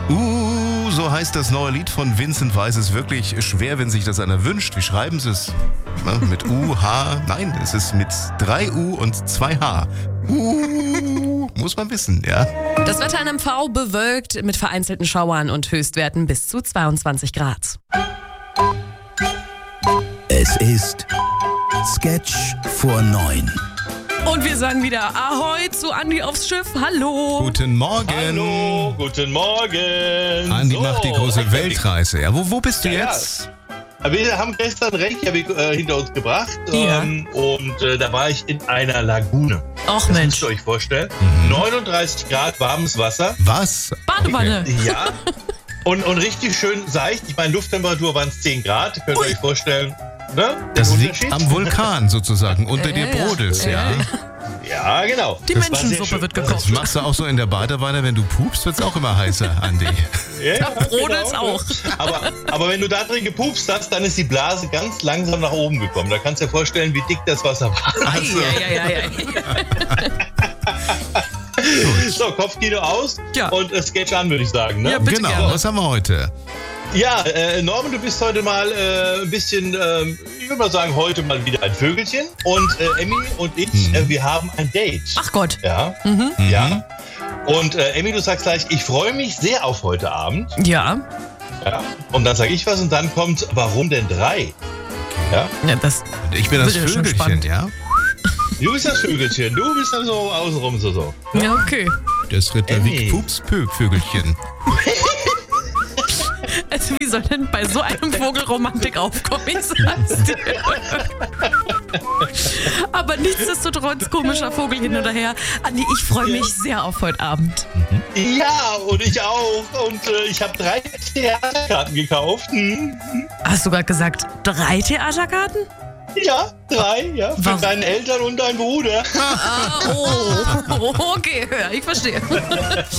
So heißt das neue Lied von Vincent Weiss. Es ist wirklich schwer, wenn sich das einer wünscht. Wie schreiben Sie es? Mit U, H? Nein, es ist mit 3 U und 2 H. Muss man wissen, ja. Das Wetter in MV bewölkt mit vereinzelten Schauern und Höchstwerten bis zu 22 Grad. Es ist Sketch vor 9. Und wir sagen wieder Ahoi zu Andi aufs Schiff. Hallo. Guten Morgen. Hallo, guten Morgen. Andi macht die große Weltreise. Ja, wo bist du jetzt? Ja. Wir haben gestern Reykjavik hinter uns gebracht Ja. und da war ich in einer Lagune. Och Das Mensch. müsst ihr euch vorstellen. 39 Grad warmes Wasser. Was? Badewanne. Ja. Und richtig schön seicht. Ich meine, Lufttemperatur waren es 10 Grad. Könnt ihr euch vorstellen, ne? Das Den liegt Unterschied? am Vulkan sozusagen. Unter dir Ja. brodelt's, ja. Ja, genau. Die Das war sehr Menschensuppe schön. wird Das gekocht. machst du auch so in der Badewanne, wenn du pupst, wird's auch immer heißer, Andi. Ja, brodelt's auch. Aber wenn du da drin gepupst hast, dann ist die Blase ganz langsam nach oben gekommen. Da kannst du dir vorstellen, wie dick das Wasser war. Ja. So, Kopfkino aus Ja. und Sketch an, würde ich sagen. Ne? Ja, bitte Genau, gerne. was haben wir heute? Ja, Norman, du bist heute mal ein bisschen, ich würde mal sagen, heute mal wieder ein Vögelchen. Und Emmy und ich, wir haben ein Date. Ach Gott. Ja, ja. Und Emmy, du sagst gleich, ich freue mich sehr auf heute Abend. Ja. Ja. Und dann sage ich was und dann kommt, warum denn 3? Ja. Ja, das Ich bin das Wird ja schon Vögelchen, spannend. ja? Du bist das Vögelchen, du bist dann so außenrum so. Ja, okay. Das Ritter Emmy. Wick Pups Vögelchen. Also wie soll denn bei so einem Vogel Romantik aufkommen? Ich sag's dir. Aber nichtsdestotrotz, komischer Vogel hin oder her. Andi, ich freue mich sehr auf heute Abend. Ja, und ich auch. Und ich habe 3 Theaterkarten gekauft. Hast du gerade gesagt, 3 Theaterkarten? Ja, 3, ja. Für Warum? deine Eltern und deinen Bruder. Oh, okay, ich verstehe.